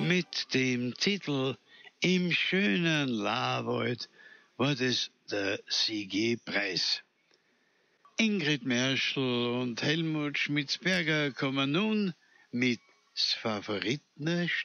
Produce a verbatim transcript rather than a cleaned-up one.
Mit dem Titel Im schönen Lahrwald war das der Siegepreis. Ingrid Merschel und Helmut Schmitzberger kommen nun mit s Favoritener